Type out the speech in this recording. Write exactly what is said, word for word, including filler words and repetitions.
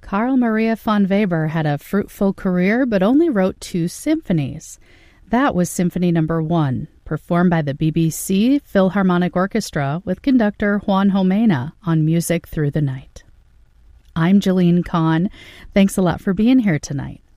Carl Maria von Weber had a fruitful career but only wrote two symphonies. That was Symphony Number One, performed by the B B C Philharmonic Orchestra with conductor Juan Jomena on Music Through the Night. I'm Jeline Kahn. Thanks a lot for being here tonight.